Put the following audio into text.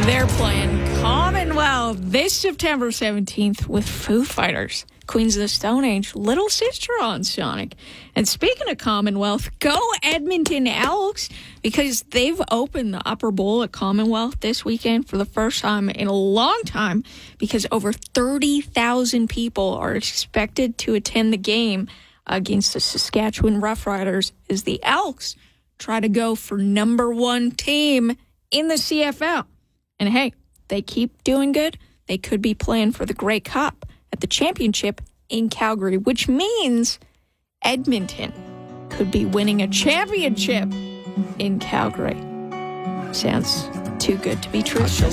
They're playing Commonwealth this September 17th with Foo Fighters, Queens of the Stone Age, Little Sister on Sonic. And speaking of Commonwealth, go Edmonton Elks, because they've opened the Upper Bowl at Commonwealth this weekend for the first time in a long time, because over 30,000 people are expected to attend the game against the Saskatchewan Roughriders as the Elks try to go for number one team in the CFL. And hey, they keep doing good. They could be playing for the Grey Cup at the championship in Calgary, which means Edmonton could be winning a championship in Calgary. Sounds too good to be true.